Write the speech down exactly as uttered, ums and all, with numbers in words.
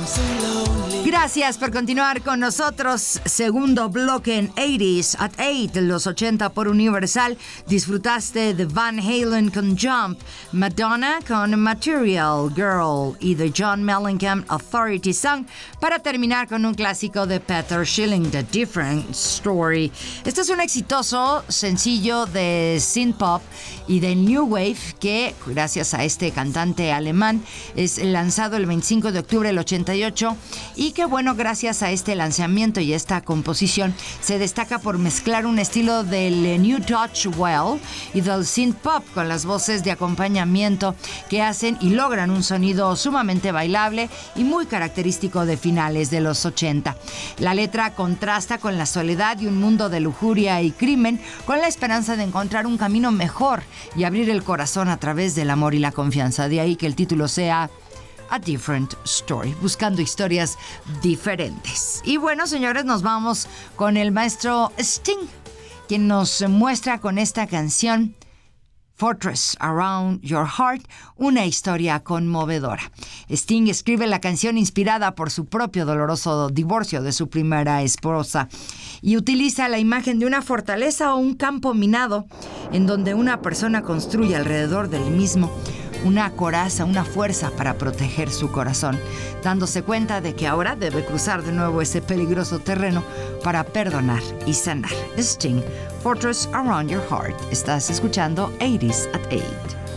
Gracias por continuar con nosotros. Segundo bloque en ochenta at ocho, los ochenta por Universal. Disfrutaste de Van Halen con Jump, Madonna con Material Girl y de John Mellencamp Authority Song, para terminar con un clásico de Peter Schilling, The Different Story. Este es un exitoso sencillo de synth pop y de new wave que, gracias a este cantante alemán, es lanzado el veinticinco de octubre del ochenta y ocho, y que bueno, gracias a este lanzamiento y esta composición se destaca por mezclar un estilo del New Dutch Well y del synth pop con las voces de acompañamiento que hacen y logran un sonido sumamente bailable y muy característico de finales de los ochenta. La letra contrasta con la soledad y un mundo de lujuria y crimen, con la esperanza de encontrar un camino mejor y abrir el corazón a través del amor y la confianza. De ahí que el título sea A Different Story, buscando historias diferentes. Y bueno, señores, nos vamos con el maestro Sting, quien nos muestra con esta canción Fortress Around Your Heart, una historia conmovedora. Sting escribe la canción inspirada por su propio doloroso divorcio de su primera esposa y utiliza la imagen de una fortaleza o un campo minado en donde una persona construye alrededor del mismo una coraza, una fuerza para proteger su corazón, dándose cuenta de que ahora debe cruzar de nuevo ese peligroso terreno para perdonar y sanar. Sting, Fortress Around Your Heart. Estás escuchando ochenta at ocho.